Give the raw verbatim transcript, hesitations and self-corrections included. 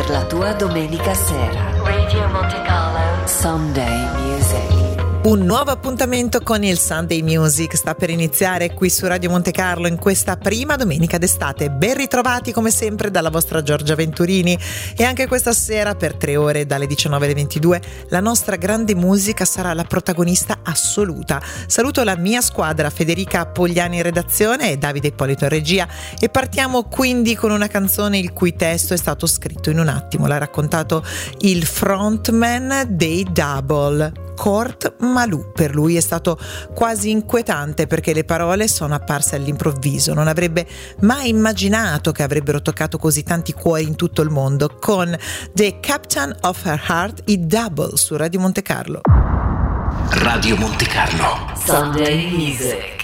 per la tua domenica sera. Radio Monte Carlo Sunday Music. Un nuovo appuntamento con il Sunday Music sta per iniziare qui su Radio Monte Carlo in questa prima domenica d'estate. Ben ritrovati come sempre dalla vostra Giorgia Venturini, e anche questa sera per tre ore dalle diciannove alle ventidue la nostra grande musica sarà la protagonista assoluta. Saluto la mia squadra, Federica Pogliani in redazione e Davide Ippolito in regia, e partiamo quindi con una canzone il cui testo è stato scritto in un attimo. L'ha raccontato il frontman dei Double, Kurt Malou. Per lui è stato quasi inquietante perché le parole sono apparse all'improvviso. Non avrebbe mai immaginato che avrebbero toccato così tanti cuori in tutto il mondo. Con The Captain of Her Heart, i Double su Radio Monte Carlo. Radio Monte Carlo Sunday Music.